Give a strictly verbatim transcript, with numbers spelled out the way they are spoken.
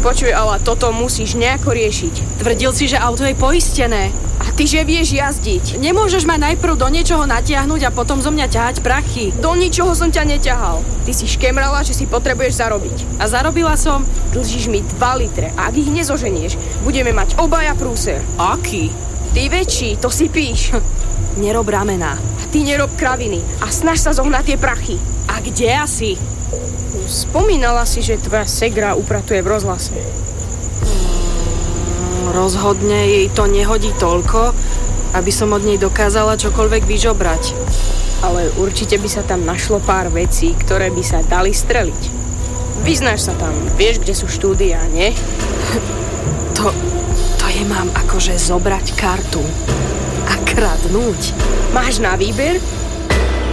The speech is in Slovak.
Počuj, ale toto musíš nejako riešiť. Tvrdil si, že auto je poistené. A ty, že vieš jazdiť. Nemôžeš ma najprv do niečoho natiahnuť a potom zo mňa ťahať prachy. Do ničoho som ťa neťahal. Ty si škemrala, že si potrebuješ zarobiť. A zarobila som? Dlžíš mi dva litre a ak ich nezoženieš, budeme mať obaja prúser. Aký? Ty väčší, to si píš. Nerob ramená. A ty nerob kraviny a snaž sa zohnať tie prachy. A kde asi? Spomínala si, že tvoja segra upratuje v rozhlase. Rozhodne jej to nehodí toľko, aby som od nej dokázala čokoľvek vyžobrať. Ale určite by sa tam našlo pár vecí, ktoré by sa dali streliť. Vyznáš sa tam, vieš, kde sú štúdia, nie? To, to je mám akože zobrať kartu a kradnúť. Máš na výber?